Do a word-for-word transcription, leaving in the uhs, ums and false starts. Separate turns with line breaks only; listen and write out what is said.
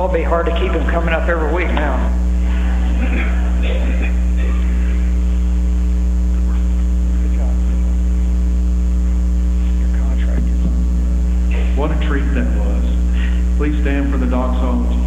it'll be hard to keep him coming up every week now. Good job. Your contract is on.
What a treat that was. Please stand for the doxology.